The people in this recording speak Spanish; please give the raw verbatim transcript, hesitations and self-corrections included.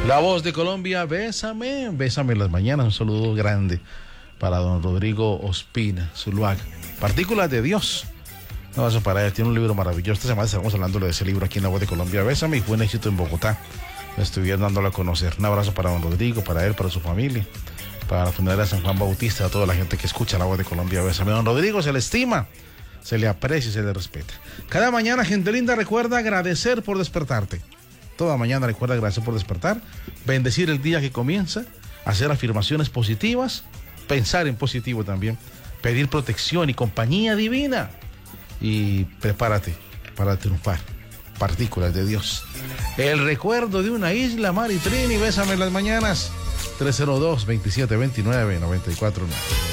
La voz de Colombia, bésame, bésame las mañanas. Un saludo grande para don Rodrigo Ospina, Zuluaga. Partículas de Dios. Un abrazo para él, tiene un libro maravilloso. Esta semana estamos hablando de ese libro aquí en La Voz de Colombia, bésame, y fue un éxito en Bogotá. Estuvieron dándolo a conocer. Un abrazo para don Rodrigo, para él, para su familia, para la funeraria San Juan Bautista, a toda la gente que escucha La Voz de Colombia, bésame. Don Rodrigo se le estima, se le aprecia y se le respeta. Cada mañana, gente linda, recuerda agradecer por despertarte. Toda mañana recuerda agradecer por despertar, bendecir el día que comienza, hacer afirmaciones positivas, pensar en positivo también, pedir protección y compañía divina. Y prepárate para triunfar. Partículas de Dios. El recuerdo de una isla, Mari Trini, bésame las mañanas. tres cero dos, veintisiete veintinueve, noventa y cuatro nueve.